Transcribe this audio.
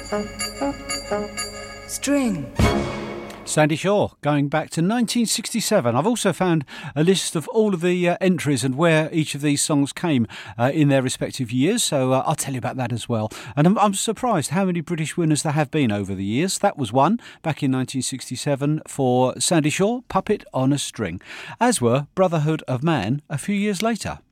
String. Sandie Shaw, going back to 1967. I've also found a list of all of the entries and where each of these songs came in their respective years, so I'll tell you about that as well. And I'm surprised how many British winners there have been over the years. That was one back in 1967 for Sandie Shaw, Puppet on a String, as were Brotherhood of Man a few years later.